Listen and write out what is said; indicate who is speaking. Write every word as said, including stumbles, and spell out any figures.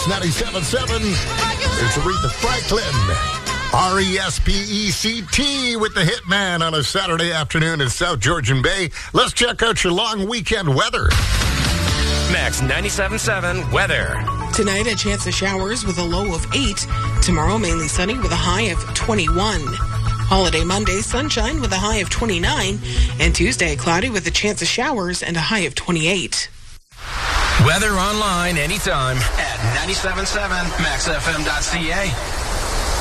Speaker 1: Max ninety-seven point seven. It's Aretha Franklin. R E S P E C T with the Hitman on a Saturday afternoon in South Georgian Bay. Let's check out your long weekend weather.
Speaker 2: Max ninety-seven point seven weather.
Speaker 3: Tonight, a chance of showers with a low of eight. Tomorrow, mainly sunny with a high of twenty-one. Holiday Monday, sunshine with a high of twenty-nine. And Tuesday, cloudy with a chance of showers and a high of twenty-eight.
Speaker 2: Weather online anytime at ninety-seven point seven max f m dot c a.